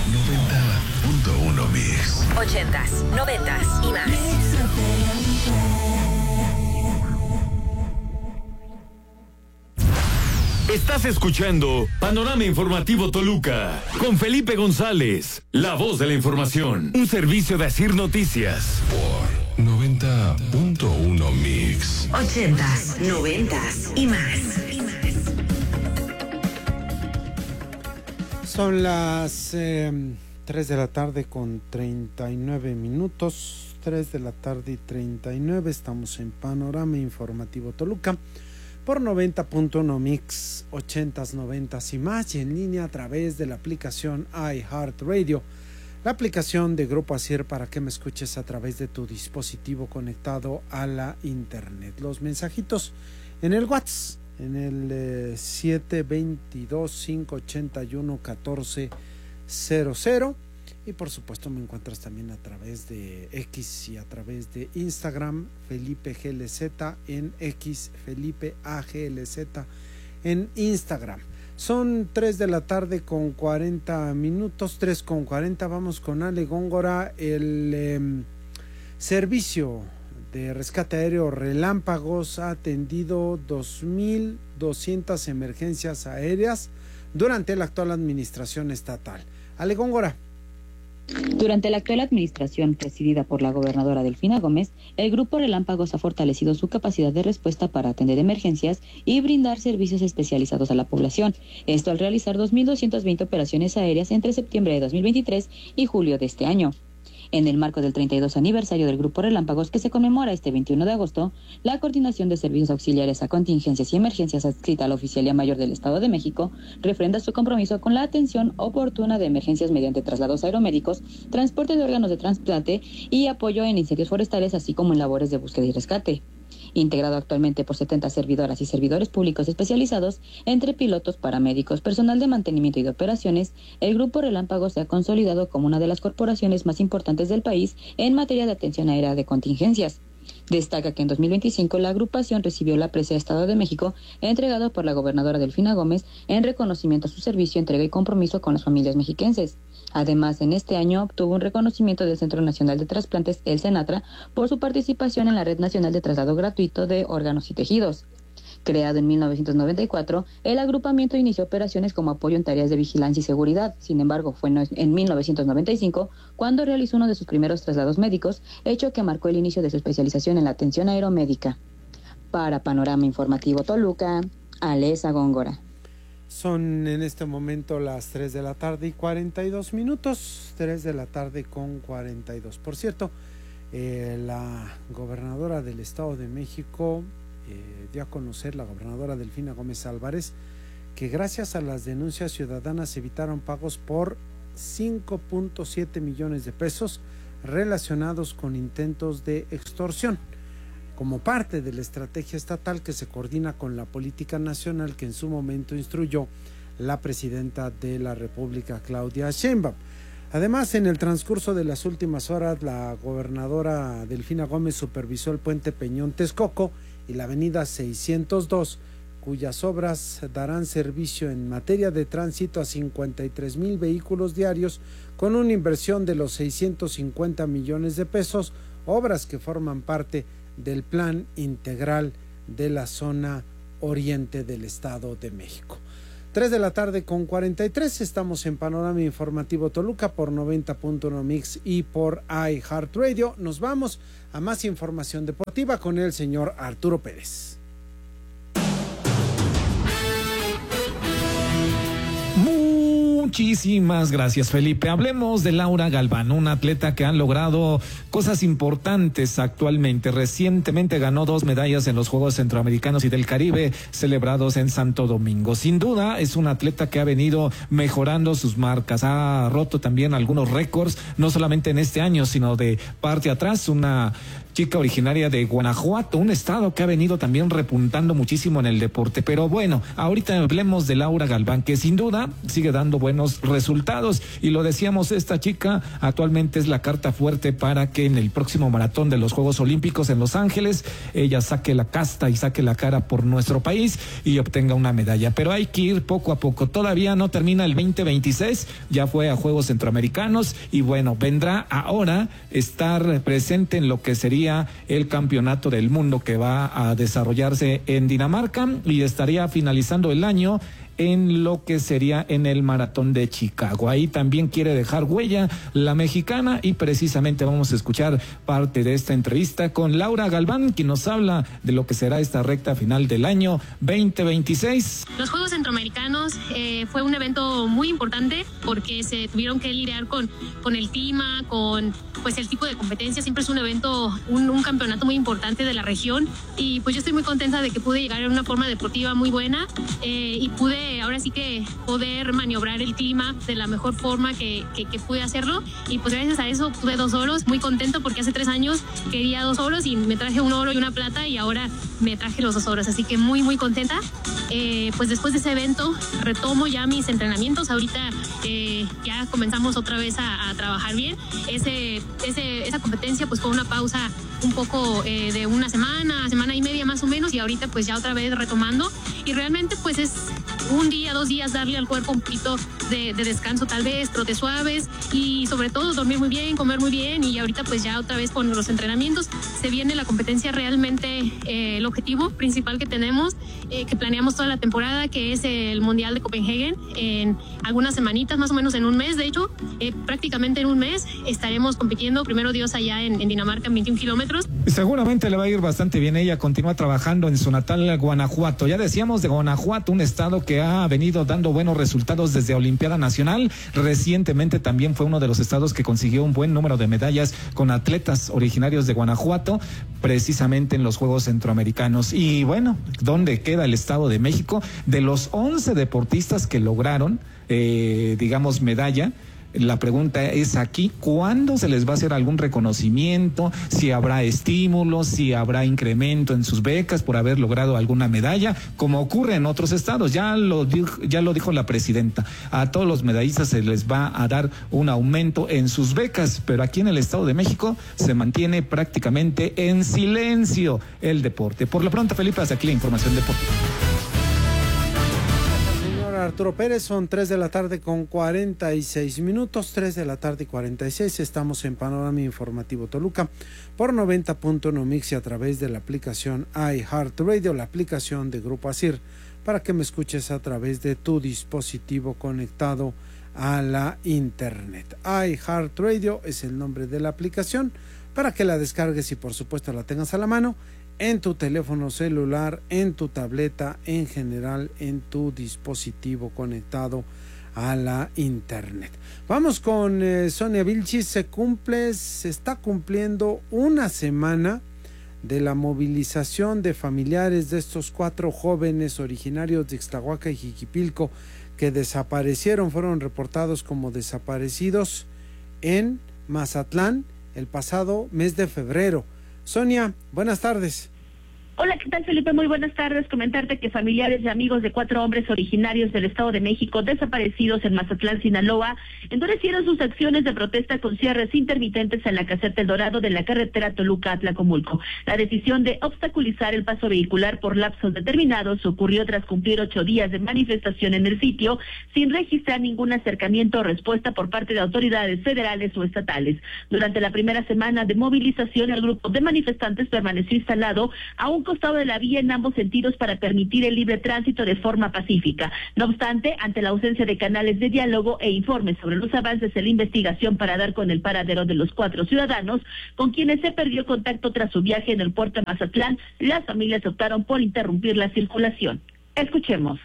90.1 Mix. 80s, 90s y más. Estás escuchando Panorama Informativo Toluca con Felipe González, la voz de la información. Un servicio de Asir Noticias. Por 90.1 Mix. 80s, 90s y más. Son las 3 de la tarde con 39 minutos. 3 de la tarde y 39. Estamos en Panorama Informativo Toluca por 90.1 Mix, 80s, 90s y más, y en línea a través de la aplicación iHeartRadio, la aplicación de Grupo Asir para que me escuches a través de tu dispositivo conectado a la internet. Los mensajitos en el WhatsApp, en el 722-581-1400, y por supuesto me encuentras también a través de X y a través de Instagram, Felipe GLZ en X, Felipe AGLZ en Instagram. Son 3 de la tarde con 40 minutos, 3:40. Vamos con Ale Góngora. El servicio de rescate aéreo Relámpagos ha atendido 2,200 emergencias aéreas durante la actual administración estatal. Ale Góngora. Durante la actual administración presidida por la gobernadora Delfina Gómez, el Grupo Relámpagos ha fortalecido su capacidad de respuesta para atender emergencias y brindar servicios especializados a la población. Esto al realizar 2,220 operaciones aéreas entre septiembre de 2023 y julio de este año. En el marco del 32 aniversario del Grupo Relámpagos, que se conmemora este 21 de agosto, la Coordinación de Servicios Auxiliares a Contingencias y Emergencias adscrita a la Oficialía Mayor del Estado de México refrenda su compromiso con la atención oportuna de emergencias mediante traslados aeromédicos, transporte de órganos de trasplante y apoyo en incendios forestales, así como en labores de búsqueda y rescate. Integrado actualmente por 70 servidoras y servidores públicos especializados, entre pilotos, paramédicos, personal de mantenimiento y de operaciones, el Grupo Relámpagos se ha consolidado como una de las corporaciones más importantes del país en materia de atención aérea de contingencias. Destaca que en 2025 la agrupación recibió la presea Estado de México entregado por la gobernadora Delfina Gómez en reconocimiento a su servicio, entrega y compromiso con las familias mexiquenses. Además, en este año obtuvo un reconocimiento del Centro Nacional de Trasplantes, el CENATRA, por su participación en la Red Nacional de Traslado Gratuito de Órganos y Tejidos. Creado en 1994, el agrupamiento inició operaciones como apoyo en tareas de vigilancia y seguridad. Sin embargo, fue en 1995 cuando realizó uno de sus primeros traslados médicos, hecho que marcó el inicio de su especialización en la atención aeromédica. Para Panorama Informativo Toluca, Alesa Góngora. Son en este momento las 3 de la tarde y 42 minutos, 3 de la tarde con 42. Por cierto, la gobernadora del Estado de México dio a conocer, la gobernadora Delfina Gómez Álvarez, que gracias a las denuncias ciudadanas evitaron pagos por 5.7 millones de pesos relacionados con intentos de extorsión, como parte de la estrategia estatal que se coordina con la política nacional que en su momento instruyó la presidenta de la República, Claudia Sheinbaum. Además, en el transcurso de las últimas horas, la gobernadora Delfina Gómez supervisó el puente Peñón Texcoco y la avenida 602, cuyas obras darán servicio en materia de tránsito a 53,000 vehículos diarios con una inversión de los 650 millones de pesos, obras que forman parte del Plan Integral de la Zona Oriente del Estado de México. 3 de la tarde con 43, estamos en Panorama Informativo Toluca por 90.1 Mix y por iHeartRadio. Nos vamos a más información deportiva con el señor Arturo Pérez. Muchísimas gracias, Felipe. Hablemos de Laura Galván, una atleta que ha logrado cosas importantes actualmente. Recientemente ganó 2 medallas en los Juegos Centroamericanos y del Caribe celebrados en Santo Domingo. Sin duda es una atleta que ha venido mejorando sus marcas, ha roto también algunos récords, no solamente en este año, sino de parte atrás. Una chica originaria de Guanajuato, un estado que ha venido también repuntando muchísimo en el deporte. Pero bueno, ahorita hablemos de Laura Galván, que sin duda sigue dando buenos resultados. Y lo decíamos, esta chica actualmente es la carta fuerte para que en el próximo maratón de los Juegos Olímpicos en Los Ángeles, ella saque la casta y saque la cara por nuestro país y obtenga una medalla. Pero hay que ir poco a poco. Todavía no termina el 2026, ya fue a Juegos Centroamericanos y bueno, vendrá ahora estar presente en lo que sería el campeonato del mundo que va a desarrollarse en Dinamarca y estaría finalizando el año en lo que sería en el maratón de Chicago. Ahí también quiere dejar huella la mexicana y precisamente vamos a escuchar parte de esta entrevista con Laura Galván, quien nos habla de lo que será esta recta final del año 2026. Los Juegos Centroamericanos fue un evento muy importante porque se tuvieron que lidiar con el clima, con pues el tipo de competencia. Siempre es un evento, un campeonato muy importante de la región y pues yo estoy muy contenta de que pude llegar en una forma deportiva muy buena y pude ahora sí que poder maniobrar el clima de la mejor forma que pude hacerlo y pues gracias a eso tuve 2 oros, muy contento porque hace 3 años quería 2 oros y me traje 1 oro y 1 plata y ahora me traje los 2 oros, así que muy muy contenta. Pues después de ese evento retomo ya mis entrenamientos, ahorita ya comenzamos otra vez a trabajar bien. Esa competencia pues fue una pausa un poco de una semana y media más o menos y ahorita pues ya otra vez retomando y realmente pues es 1 día, 2 días darle al cuerpo un poquito de descanso, tal vez trotes suaves y sobre todo dormir muy bien, comer muy bien y ahorita pues ya otra vez con los entrenamientos se viene la competencia realmente el objetivo principal que tenemos, que planeamos toda la temporada, que es el Mundial de Copenhague en algunas semanitas, más o menos en un mes, de hecho prácticamente en un mes estaremos compitiendo, primero Dios, allá en Dinamarca en 21 kilómetros. Seguramente le va a ir bastante bien, ella continúa trabajando en su natal Guanajuato. Ya decíamos de Guanajuato, un estado que ha venido dando buenos resultados desde Olimpiada Nacional. Recientemente también fue uno de los estados que consiguió un buen número de medallas con atletas originarios de Guanajuato, precisamente en los Juegos Centroamericanos. Y bueno, ¿dónde queda el Estado de México? De los 11 deportistas que lograron, digamos, medalla, la pregunta es aquí, ¿cuándo se les va a hacer algún reconocimiento? Si habrá estímulos, si habrá incremento en sus becas por haber logrado alguna medalla, como ocurre en otros estados. Ya lo dijo la presidenta, a todos los medallistas se les va a dar un aumento en sus becas, pero aquí en el Estado de México se mantiene prácticamente en silencio el deporte. Por lo pronto, Felipe, hasta aquí la información deportiva. Arturo Pérez, son 3 de la tarde con 46 minutos, 3 de la tarde y 46, estamos en Panorama Informativo Toluca por 90.1 Mix y a través de la aplicación iHeartRadio, la aplicación de Grupo ASIR, para que me escuches a través de tu dispositivo conectado a la internet. iHeartRadio es el nombre de la aplicación para que la descargues y por supuesto la tengas a la mano en tu teléfono celular, en tu tableta, en general en tu dispositivo conectado a la internet. Vamos con Sonia Vilchis. Se está cumpliendo una semana de la movilización de familiares de estos 4 jóvenes originarios de Ixtlahuaca y Jiquipilco que desaparecieron, fueron reportados como desaparecidos en Mazatlán el pasado mes de febrero. Sonia, buenas tardes. Hola, ¿qué tal, Felipe? Muy buenas tardes. Comentarte que familiares y amigos de 4 hombres originarios del Estado de México desaparecidos en Mazatlán, Sinaloa, endurecieron sus acciones de protesta con cierres intermitentes en la caseta El Dorado de la carretera Toluca-Atlacomulco. La decisión de obstaculizar el paso vehicular por lapsos determinados ocurrió tras cumplir 8 días de manifestación en el sitio, sin registrar ningún acercamiento o respuesta por parte de autoridades federales o estatales. Durante la primera semana de movilización, el grupo de manifestantes permaneció instalado a un costado de la vía en ambos sentidos para permitir el libre tránsito de forma pacífica. No obstante, ante la ausencia de canales de diálogo e informes sobre los avances en la investigación para dar con el paradero de los 4 ciudadanos, con quienes se perdió contacto tras su viaje en el puerto de Mazatlán, las familias optaron por interrumpir la circulación. Escuchemos.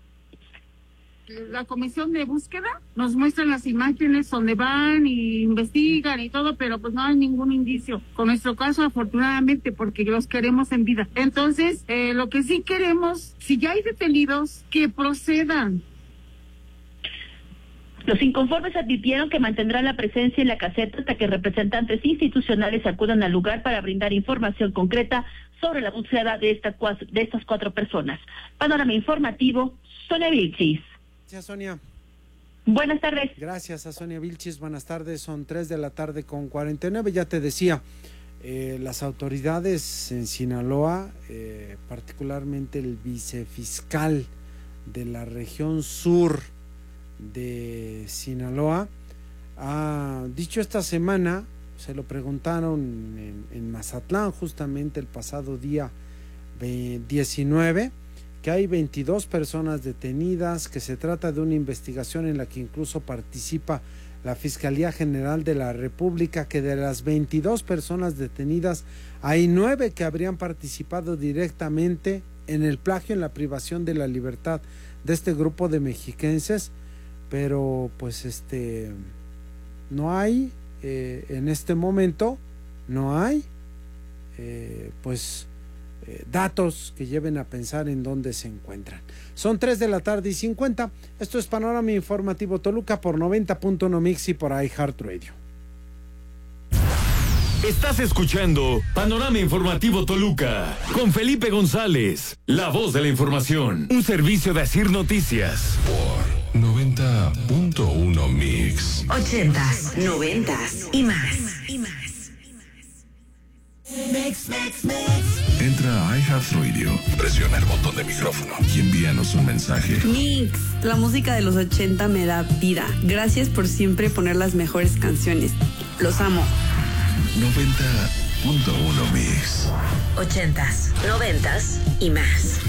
La comisión de búsqueda nos muestra las imágenes donde van y investigan y todo, pero pues no hay ningún indicio. Con nuestro caso, afortunadamente, porque los queremos en vida. Entonces, lo que sí queremos, si ya hay detenidos, que procedan. Los inconformes advirtieron que mantendrán la presencia en la caseta hasta que representantes institucionales acudan al lugar para brindar información concreta sobre la búsqueda de estas 4 personas. Panorama informativo, Sonia Vilchis. Gracias, Sonia. Buenas tardes. Gracias a Sonia Vilchis, buenas tardes, son 3:49 p.m. Ya te decía, las autoridades en Sinaloa, particularmente el vicefiscal de la región sur de Sinaloa, ha dicho esta semana, se lo preguntaron en Mazatlán justamente el pasado día 19, que hay 22 personas detenidas, que se trata de una investigación en la que incluso participa la Fiscalía General de la República, que de las 22 personas detenidas hay 9 que habrían participado directamente en el plagio, en la privación de la libertad de este grupo de mexiquenses, pero pues no hay en este momento no hay datos que lleven a pensar en dónde se encuentran. Son 3:50 p.m. Esto es Panorama Informativo Toluca por 90.1 Mix y por iHeartRadio. Estás escuchando Panorama Informativo Toluca con Felipe González, la voz de la información, un servicio de Asir Noticias. Por 90.1 Mix. 80s, 90s y más. Entra a iHeartRadio, presiona el botón de micrófono y envíanos un mensaje. Mix, la música de los 80 me da vida. Gracias por siempre poner las mejores canciones. Los amo. 90.1 Mix. 80s, 90s y más.